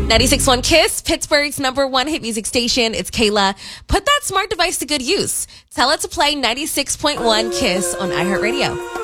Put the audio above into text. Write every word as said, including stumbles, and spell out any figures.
ninety-six point one Kiss, Pittsburgh's number one hit music station. It's Kayla. Put that smart device to good use. Tell it to play ninety-six point one Kiss on iHeartRadio.